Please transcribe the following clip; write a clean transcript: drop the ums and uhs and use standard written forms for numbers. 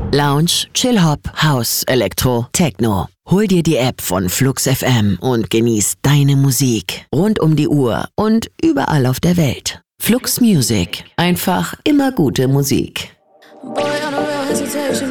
Lounge, Chill-Hop, House, Elektro, Techno. Hol dir die App von Flux FM und genieß deine Musik rund um die Uhr und überall auf der Welt. Flux Music. Einfach immer gute Musik. Boy, on a real hesitation.